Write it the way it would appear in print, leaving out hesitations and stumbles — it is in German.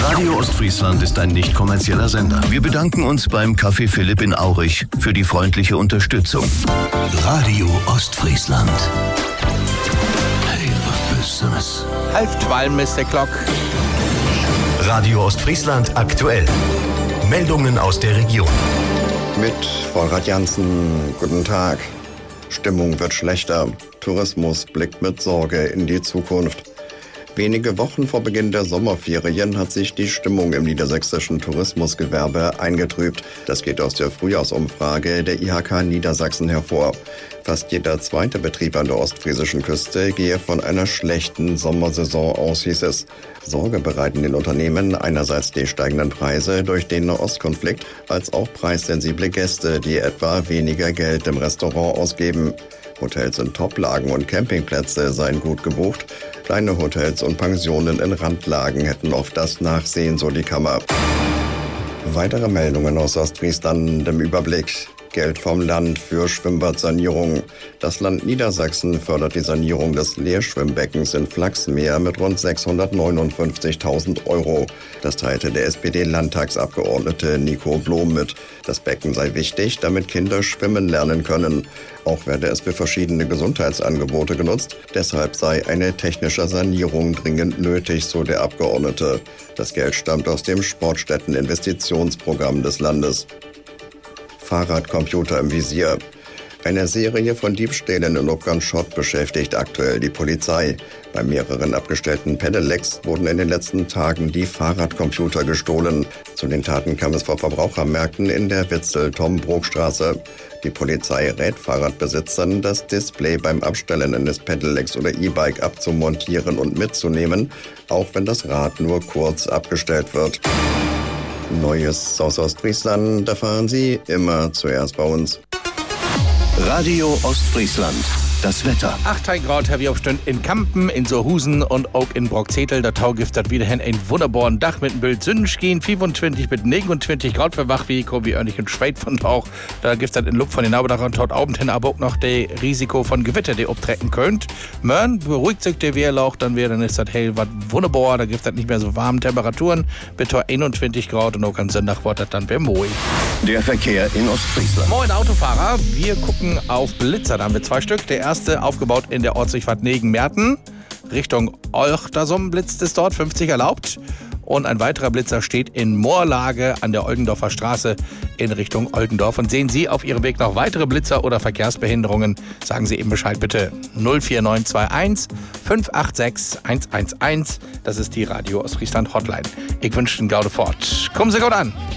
Radio Ostfriesland ist ein nicht kommerzieller Sender. Wir bedanken uns beim Café Philipp in Aurich für die freundliche Unterstützung. Radio Ostfriesland. Hey, was bist das? 11:12 ist der Glock. Radio Ostfriesland aktuell. Meldungen aus der Region. Mit Volrad Janssen, guten Tag. Stimmung wird schlechter. Tourismus blickt mit Sorge in die Zukunft. Wenige Wochen vor Beginn der Sommerferien hat sich die Stimmung im niedersächsischen Tourismusgewerbe eingetrübt. Das geht aus der Frühjahrsumfrage der IHK Niedersachsen hervor. Fast jeder zweite Betrieb an der ostfriesischen Küste gehe von einer schlechten Sommersaison aus, hieß es. Sorge bereiten den Unternehmen einerseits die steigenden Preise durch den Nahostkonflikt, als auch preissensible Gäste, die etwa weniger Geld im Restaurant ausgeben. Hotels in Toplagen und Campingplätze seien gut gebucht. Kleine Hotels und Pensionen in Randlagen hätten oft das Nachsehen, so die Kammer. Weitere Meldungen aus Ostfriesland im Überblick. Geld vom Land für Schwimmbadsanierung. Das Land Niedersachsen fördert die Sanierung des Leerschwimmbeckens in Flachsmeer mit rund 659.000 Euro. Das teilte der SPD-Landtagsabgeordnete Nico Blom mit. Das Becken sei wichtig, damit Kinder schwimmen lernen können. Auch werde es für verschiedene Gesundheitsangebote genutzt. Deshalb sei eine technische Sanierung dringend nötig, so der Abgeordnete. Das Geld stammt aus dem Sportstätten-Investitionsprogramm des Landes. Fahrradcomputer im Visier. Eine Serie von Diebstählen in Uppgang-Schott beschäftigt aktuell die Polizei. Bei mehreren abgestellten Pedelecs wurden in den letzten Tagen die Fahrradcomputer gestohlen. Zu den Taten kam es vor Verbrauchermärkten in der Witzel-Tom-Brok-Straße. Die Polizei rät Fahrradbesitzern, das Display beim Abstellen eines Pedelecs oder E-Bike abzumontieren und mitzunehmen, auch wenn das Rad nur kurz abgestellt wird. Neues aus Ostfriesland erfahren Sie immer zuerst bei uns. Radio Ostfriesland. Das Wetter. 8 Grad habe ich aufstund in Kampen, in Sohusen und auch in Brockzetel. Der Tau gibt das wieder hin ein wunderbaren Dach mit einem Bild Sonnenschein, 25 mit 29 Grad für Wachweg, wie eigentlich ein Schweit von auch. Da gibt es dann in Luft von den Nabendach und dort Abend hin aber auch noch das Risiko von Gewitter, die auftreten könnt. Morgen beruhigt sich der Wehrlauch, dann ist das hell was wunderbar. Da gibt es dann nicht mehr so warme Temperaturen. Bis 21 Grad und auch am Sonntag wird das dann wieder mooi. Der Verkehr in Ostfriesland. Moin Autofahrer, wir gucken auf Blitzer. Da haben wir 2 Stück. Der erste aufgebaut in der Ortsdurchfahrt Negen-Merten. Richtung Olchdersum blitzt es dort, 50 erlaubt. Und ein weiterer Blitzer steht in Moorlage an der Oldendorfer Straße in Richtung Oldendorf. Und sehen Sie auf Ihrem Weg noch weitere Blitzer oder Verkehrsbehinderungen, sagen Sie eben Bescheid bitte. 04921 586 111. Das ist die Radio Ostfriesland Hotline. Ich wünsche Ihnen Gaude fort. Kommen Sie gut an.